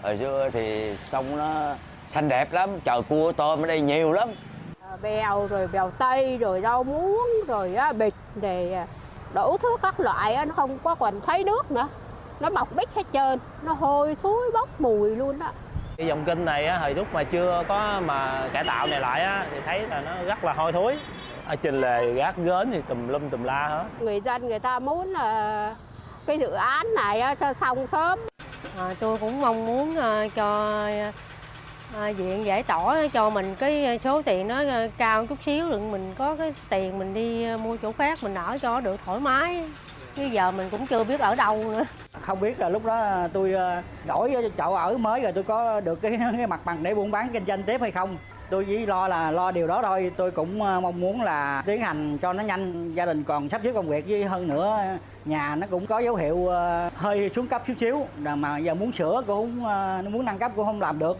Hồi xưa thì sông nó xanh đẹp lắm, trời cua tôm ở đây nhiều lắm. Bèo rồi bèo tây rồi rau muống rồi bịch rồi đủ thứ các loại, nó không có còn thấy nước nữa, nó bọc bích hết trơn, nó hôi thối bốc mùi luôn đó. Cái dòng kênh này á, hồi lúc mà chưa có mà cải tạo này lại á, thì thấy là nó rất là hôi thối. Ở trên lề gác gến thì tùm lum tùm la hết. Người dân người ta muốn là cái dự án này cho xong sớm. Tôi cũng mong muốn cho viện giải tỏa cho mình cái số tiền nó cao chút xíu, đừng mình có cái tiền mình đi mua chỗ khác mình ở cho được thoải mái. Chứ giờ mình cũng chưa biết ở đâu nữa. Không biết là lúc đó tôi đổi chỗ ở mới rồi tôi có được cái mặt bằng để buôn bán kinh doanh tiếp hay không. Tôi chỉ lo điều đó thôi. Tôi cũng mong muốn là tiến hành cho nó nhanh, gia đình còn sắp xếp công việc, với hơn nữa nhà nó cũng có dấu hiệu hơi xuống cấp chút xíu, mà giờ muốn sửa cũng không, muốn nâng cấp cũng không làm được.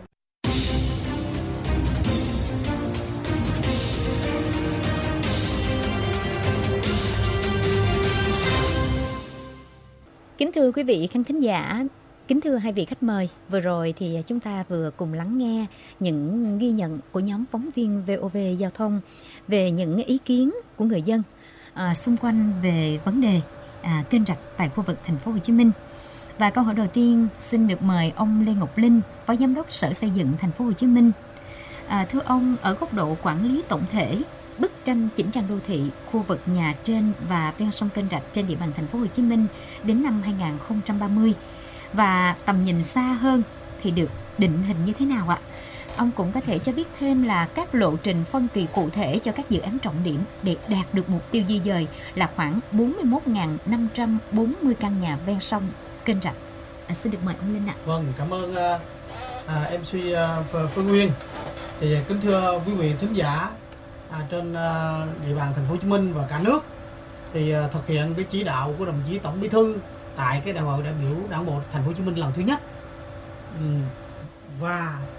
Kính thưa quý vị khán thính giả, kính thưa hai vị khách mời, vừa rồi thì chúng ta vừa cùng lắng nghe những ghi nhận của nhóm phóng viên VOV Giao thông về những ý kiến của người dân xung quanh về vấn đề kênh rạch tại khu vực thành phố Hồ Chí Minh. Và câu hỏi đầu tiên xin được mời ông Lê Ngọc Linh, Phó Giám đốc Sở Xây dựng thành phố Hồ Chí Minh. Thưa ông, ở góc độ quản lý tổng thể, bức tranh chỉnh trang đô thị khu vực nhà trên và ven sông kênh rạch trên địa bàn thành phố Hồ Chí Minh đến năm 2030 và tầm nhìn xa hơn thì được định hình như thế nào ạ? Ông cũng có thể cho biết thêm là các lộ trình phân kỳ cụ thể cho các dự án trọng điểm để đạt được mục tiêu di dời là khoảng 41.540 căn nhà ven sông kênh rạch. Xin được mời ông Linh ạ. Vâng, cảm ơn MC Phương Nguyên. Thì kính thưa quý vị thính giả trên địa bàn thành phố Hồ Chí Minh và cả nước, thì thực hiện cái chỉ đạo của đồng chí Tổng Bí thư tại cái đại hội đại biểu Đảng bộ thành phố Hồ Chí Minh lần thứ nhất, và